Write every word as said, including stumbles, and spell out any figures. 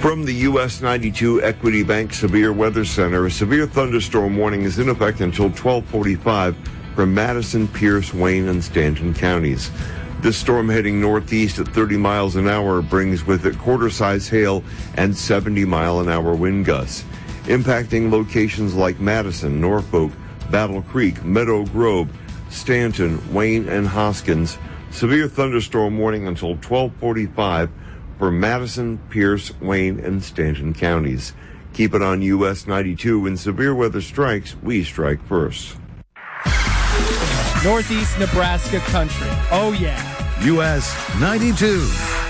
From the U S ninety-two Equity Bank Severe Weather Center, a severe thunderstorm warning is in effect until twelve forty-five for Madison, Pierce, Wayne, and Stanton counties. This storm heading northeast at thirty miles an hour brings with it quarter-size hail and seventy mile an hour wind gusts, impacting locations like Madison, Norfolk, Battle Creek, Meadow Grove, Stanton, Wayne, and Hoskins. Severe thunderstorm warning until twelve forty-five for Madison, Pierce, Wayne, and Stanton counties. Keep it on U S ninety-two. When severe weather strikes, we strike first. Northeast Nebraska country. Oh, yeah. U S ninety-two.